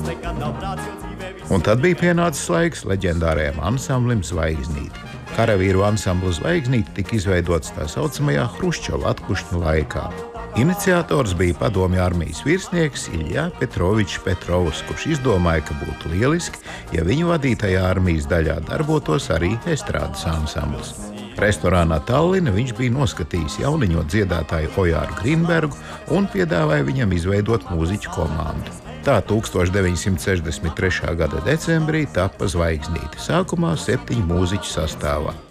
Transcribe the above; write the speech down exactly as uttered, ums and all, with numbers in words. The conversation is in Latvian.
Un tad bija pienācis laiks leģendārajam ansamblim Zvaigznīte. Karavīru ansamblu Zvaigznīte tika izveidots tā saucamajā Hruščova atkušņu laikā. Iniciators bija padomju armijas virsnieks Iļja Petrovičs Petrovs, kurš izdomāja, ka būtu lieliski, ja viņu vadītajā armijas daļā darbotos arī estrādes ansamblis. Restorānā Tallina viņš bija noskatījis jauniņo dziedātāju Ojāru Grinbergu un piedāvāja viņam izveidot mūziķu komandu. Tā tūkstoš deviņsimt sešdesmit trešā gada decembrī tappa Zvaigznīte, sākumā septiņu mūziķu sastāvā.